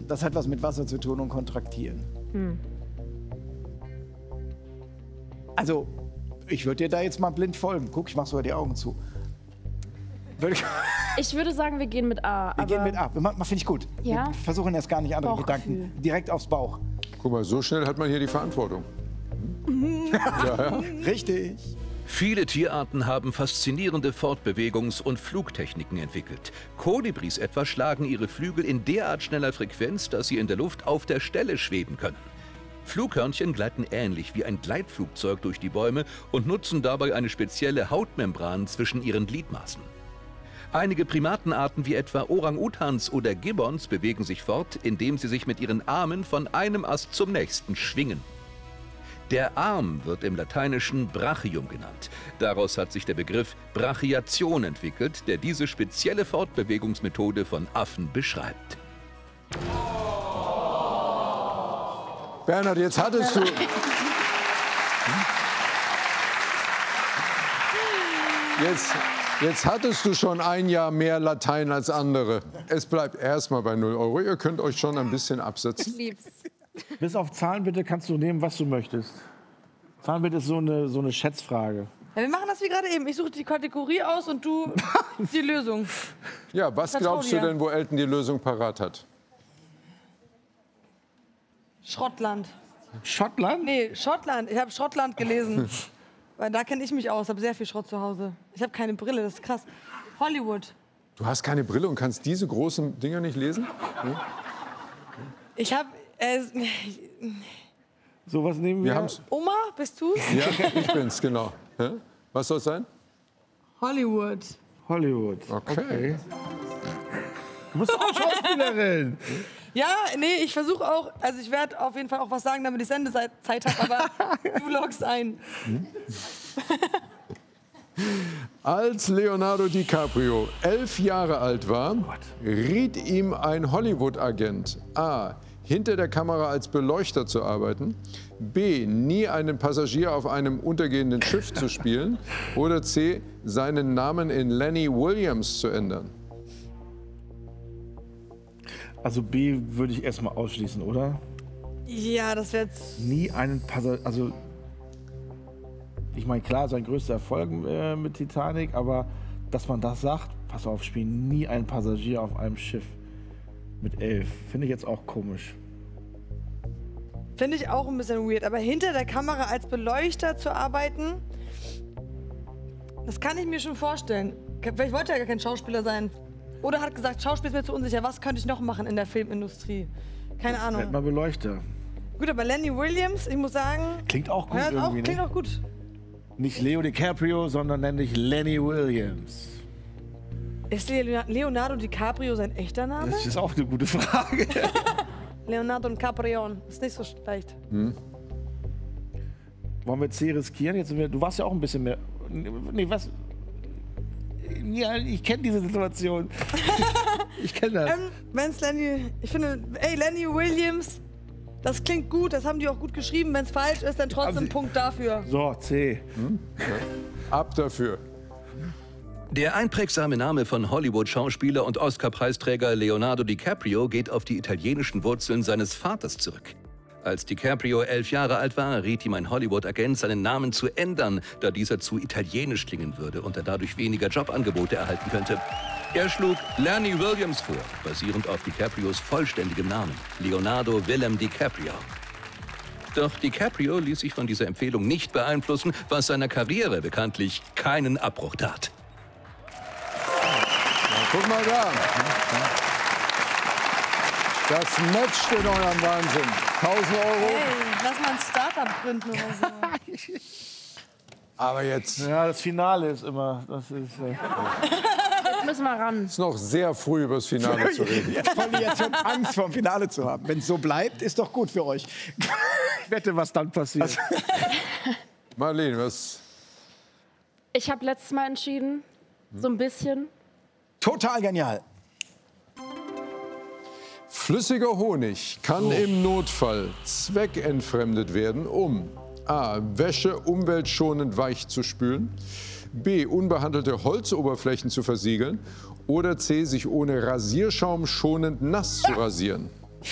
Das hat was mit Wasser zu tun und kontraktieren. Also, ich würde dir da jetzt mal blind folgen. Guck, ich mach sogar die Augen zu. Ich würde sagen, wir gehen mit A. Wir gehen mit A. Finde ich gut. Ja? Wir versuchen erst gar nicht andere Bauchgefühl. Gedanken. Direkt aufs Bauch. Guck mal, so schnell hat man hier die Verantwortung. Ja. Richtig. Viele Tierarten haben faszinierende Fortbewegungs- und Flugtechniken entwickelt. Kolibris etwa schlagen ihre Flügel in derart schneller Frequenz, dass sie in der Luft auf der Stelle schweben können. Flughörnchen gleiten ähnlich wie ein Gleitflugzeug durch die Bäume und nutzen dabei eine spezielle Hautmembran zwischen ihren Gliedmaßen. Einige Primatenarten wie etwa Orang-Utans oder Gibbons bewegen sich fort, indem sie sich mit ihren Armen von einem Ast zum nächsten schwingen. Der Arm wird im Lateinischen Brachium genannt. Daraus hat sich der Begriff Brachiation entwickelt, der diese spezielle Fortbewegungsmethode von Affen beschreibt. Bernhard, jetzt hattest du... Jetzt hattest du schon ein Jahr mehr Latein als andere. Es bleibt erstmal bei 0 Euro. Ihr könnt euch schon ein bisschen absetzen. Ich lieb's. Bis auf Zahlen bitte kannst du nehmen, was du möchtest. Zahlen bitte ist so eine Schätzfrage. Ja, wir machen das wie gerade eben. Ich suche die Kategorie aus und du die Lösung. Ja, was glaubst du denn, wo Elton die Lösung parat hat? Schrottland. Schottland? Nee, Schottland. Ich habe Schrottland gelesen. Weil da kenne ich mich aus. Ich habe sehr viel Schrott zu Hause. Ich habe keine Brille, das ist krass. Hollywood. Du hast keine Brille und kannst diese großen Dinger nicht lesen? Hm? Ich habe... So, was nehmen wir? Oma, bist du's? Ja, ich bin's, genau. Hä? Was soll es sein? Hollywood. Hollywood. Okay. Du bist auch Schauspielerin. Ja, nee, ich versuche auch, also ich werde auf jeden Fall auch was sagen, damit ich Sendezeit habe, aber du loggst ein. Als Leonardo DiCaprio 11 Jahre alt war, riet ihm ein Hollywood-Agent A. hinter der Kamera als Beleuchter zu arbeiten, B. nie einen Passagier auf einem untergehenden Schiff zu spielen oder C. seinen Namen in Lenny Williams zu ändern. Also B würde ich erstmal ausschließen, oder? Ja, das wäre jetzt... Nie einen Passagier, also ich meine, klar, sein größter Erfolg mit Titanic, aber dass man das sagt, pass auf, spielen nie einen Passagier auf einem Schiff mit 11, finde ich jetzt auch komisch. Finde ich auch ein bisschen weird, aber hinter der Kamera als Beleuchter zu arbeiten, das kann ich mir schon vorstellen. Vielleicht wollte er gar kein Schauspieler sein. Oder hat gesagt, Schauspiel ist mir zu unsicher, was könnte ich noch machen in der Filmindustrie? Keine Ahnung. Werd mal Beleuchter. Gut, aber Lenny Williams, ich muss sagen... Klingt auch gut irgendwie, klingt auch gut. Nicht Leo DiCaprio, sondern nenne ich Lenny Williams. Ist Leonardo DiCaprio sein echter Name? Das ist auch eine gute Frage. Leonardo DiCaprio, ist nicht so leicht. Wollen wir C riskieren? Jetzt sind wir, du warst ja auch ein bisschen mehr... Nee, was... Ja, ich kenne diese Situation. Ich kenne das. Wenn's Lenny... Ich finde, ey, Lenny Williams, das klingt gut, das haben die auch gut geschrieben. Wenn es falsch ist, dann trotzdem Punkt dafür. So, C. Ab dafür. Der einprägsame Name von Hollywood-Schauspieler und Oscar-Preisträger Leonardo DiCaprio geht auf die italienischen Wurzeln seines Vaters zurück. Als DiCaprio 11 Jahre alt war, riet ihm ein Hollywood-Agent, seinen Namen zu ändern, da dieser zu italienisch klingen würde und er dadurch weniger Jobangebote erhalten könnte. Er schlug Lenny Williams vor, basierend auf DiCaprios vollständigem Namen, Leonardo Willem DiCaprio. Doch DiCaprio ließ sich von dieser Empfehlung nicht beeinflussen, was seiner Karriere bekanntlich keinen Abbruch tat. Guck mal da. Das matcht in eurem Wahnsinn. 1.000 Euro. Hey, lass mal ein Startup gründen oder so. Aber jetzt Ja, das Finale ist immer... Das ist, Jetzt müssen wir ran. ist noch sehr früh über das Finale zu reden. Jetzt fangen die jetzt schon Angst vor dem Finale zu haben. Wenn es so bleibt, ist doch gut für euch. ich wette, was dann passiert. Marlene, was... Ich habe letztes Mal entschieden, so ein bisschen. Total genial. Flüssiger Honig kann im Notfall zweckentfremdet werden, um a. Wäsche umweltschonend weich zu spülen, b. unbehandelte Holzoberflächen zu versiegeln oder c. sich ohne Rasierschaum schonend nass zu rasieren.